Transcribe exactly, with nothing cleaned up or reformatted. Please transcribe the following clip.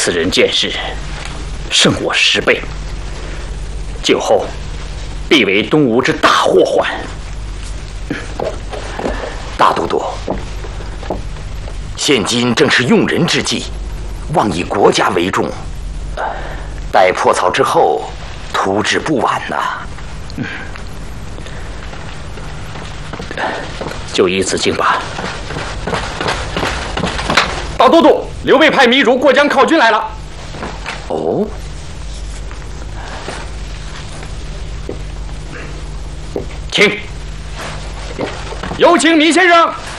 此人见识胜我十倍，今后必为东吴之大祸患。 大都督，现今正是用人之际，望以国家为重。待破曹之后，图治不晚呐、 嗯。就依此经吧。 大都督，刘备派糜竺过江犒军来了。 哦。 请。 有请糜先生。